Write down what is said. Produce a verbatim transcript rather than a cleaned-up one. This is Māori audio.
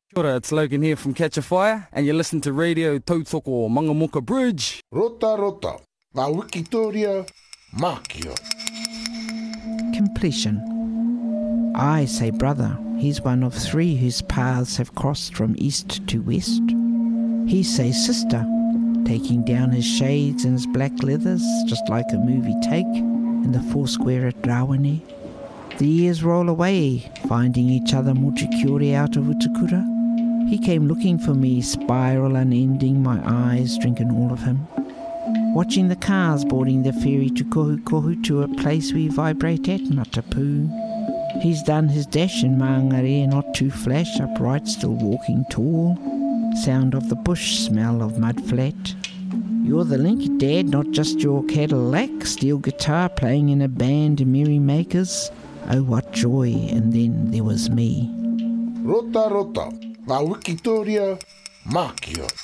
Kia ora, it's Logan here from Catch a Fire, and you're listening to Radio Tautoko Mangamoka Bridge. Rota rota, ngā Wikitoria, Mākia. Completion. I say brother, he's one of three whose paths have crossed from east to west. He says sister, taking down his shades and his black leathers, just like a movie take in the Foursquare at Rawene. The years roll away, finding each other Mochikiori out of Utukura. He came looking for me, spiral unending, my eyes drinking all of him. Watching the cars boarding the ferry to Kohu Kohu, to a place we vibrate at, Matapu. He's done his dash in Maangare, not too flash, upright, still walking tall. Sound of the bush, smell of mud flat. You're the link, Dad, not just your Cadillac. Steel guitar playing in a band, merry makers. Oh, what joy, and then there was me. Rota rota, ngā Wikitoria, Mākia.